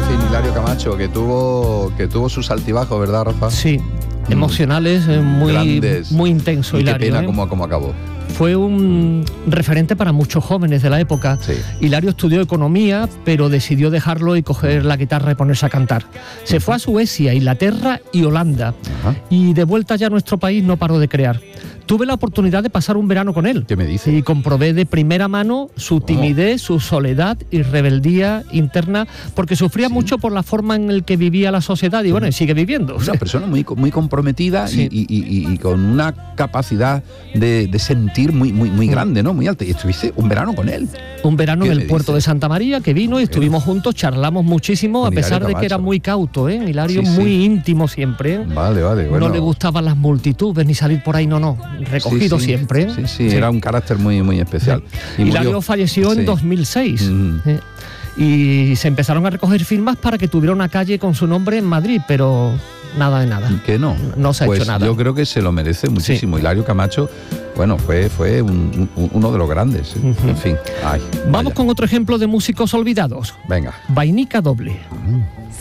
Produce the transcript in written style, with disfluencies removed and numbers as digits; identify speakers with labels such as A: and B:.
A: decir, Hilario Camacho, que tuvo sus altibajos, ¿verdad, Rafa?
B: Sí, emocionales, muy intenso,
A: y
B: Hilario.
A: Qué pena cómo acabó.
B: Fue un referente para muchos jóvenes de la época.
A: Sí.
B: Hilario estudió economía, pero decidió dejarlo y coger la guitarra y ponerse a cantar. Se fue a Suecia, Inglaterra y Holanda. Y de vuelta ya a nuestro país no paró de crear. Tuve la oportunidad de pasar un verano con él.
A: ¿Qué me dice?
B: Y comprobé de primera mano su timidez, su soledad y rebeldía interna, porque sufría mucho por la forma en la que vivía la sociedad y bueno, y sigue viviendo.
A: Una persona muy comprometida y con una capacidad de sentir muy grande, ¿no? Muy alta. Y estuviste un verano con él.
B: Un verano en el puerto de Santa María, que vino y estuvimos juntos, charlamos muchísimo, a pesar de que era muy cauto, ¿eh? Hilario muy íntimo siempre.
A: Vale, bueno.
B: No le gustaban las multitudes ni salir por ahí, no. Recogido siempre.
A: Sí, era un carácter muy especial.
B: Y Hilario falleció en 2006. Y se empezaron a recoger firmas para que tuviera una calle con su nombre en Madrid, pero nada de nada.
A: Que no.
B: No se ha hecho nada.
A: Yo creo que se lo merece muchísimo. Hilario Camacho, bueno, fue uno de los grandes. En fin.
B: Vamos con otro ejemplo de músicos olvidados.
A: Venga.
B: Vainica Doble.